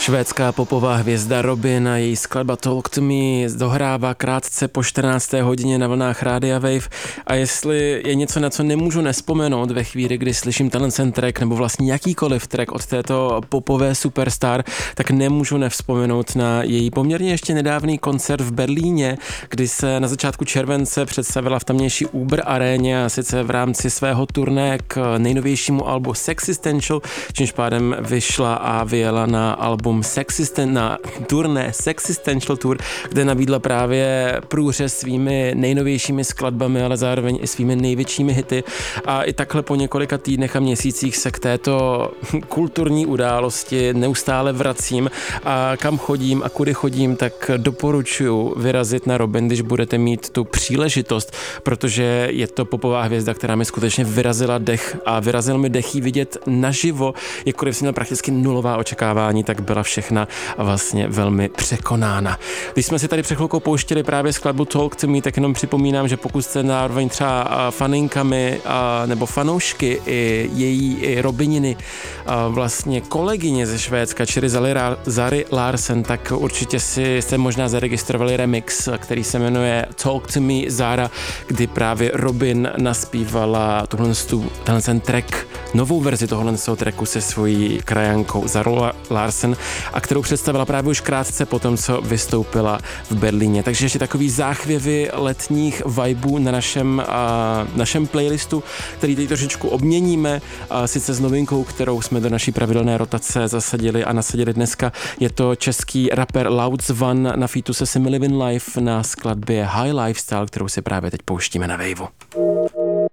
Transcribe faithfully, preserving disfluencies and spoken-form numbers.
Švédská popová hvězda Robyn a její skladba Talk to Me dohrává krátce po čtrnácté hodině na vlnách Rádia Wave a jestli je něco, na co nemůžu nespomenout ve chvíli, kdy slyším tenhle track nebo vlastně jakýkoliv track od této popové superstar, tak nemůžu nevzpomenout na její poměrně ještě nedávný koncert v Berlíně, kdy se na začátku července představila v tamnější Uber aréně a sice v rámci svého turné k nejnovějšímu albu Sexistential, čímž pádem vyšla a vyjela na album Sexisten, na turné Sexistential Tour, kde nabídla právě průřez svými nejnovějšími skladbami, ale zároveň i svými největšími hity. A i takhle po několika týdnech a měsících se k této kulturní události neustále vracím a kam chodím a kudy chodím, tak doporučuji vyrazit na Robyn, když budete mít tu příležitost, protože je to popová hvězda, která mi skutečně vyrazila dech a vyrazil mi dech jí vidět naživo, jakkoliv jsem měl prakticky nulová očekávání, tak byla všechna vlastně velmi překonána. Když jsme si tady před chvilkou pouštěli právě skladbu Talk to Me, tak jenom připomínám, že pokud jste zároveň třeba faninkami nebo fanoušky i její i Robyniny, vlastně kolegyně ze Švédska, čili Zary Larsen, tak určitě si jste možná zaregistrovali remix, který se jmenuje Talk to Me Zara, kdy právě Robyn naspívala tuhle ten track, novou verzi tohohle tracku se svojí krajankou Zarou Larsen, a kterou představila právě už krátce po tom, co vystoupila v Berlíně. Takže ještě takový záchvěvy letních vibů na našem, a, našem playlistu, který teď trošičku obměníme, a sice s novinkou, kterou jsme do naší pravidelné rotace zasadili a nasadili dneska. Je to český rapper Louds One na featu se Simi Livin Life na skladbě High Lifestyle, kterou si právě teď pouštíme na Waveu.